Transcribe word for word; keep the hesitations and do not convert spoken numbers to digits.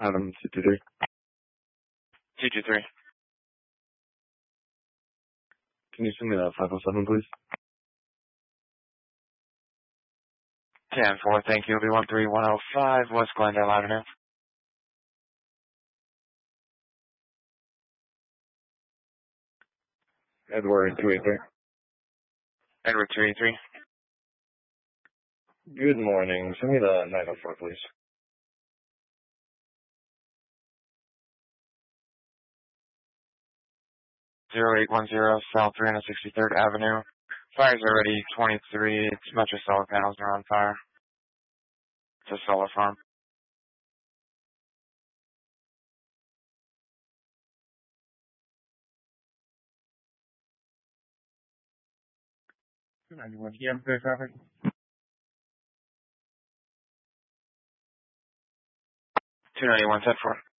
Adam, two two three. two two three. Can you send me that five oh seven, please? ten four, thank you. It'll be one three one oh five West Glendale Avenue. Edward, two eight three. Edward, two eight three. Good morning. Send me the nine oh four, please. zero eight one zero South three hundred sixty-third Avenue. Fire's already twenty-three. It's a bunch of solar panels are on fire. It's a solar farm. two ninety-one P M, clear traffic. two ninety-one ten four.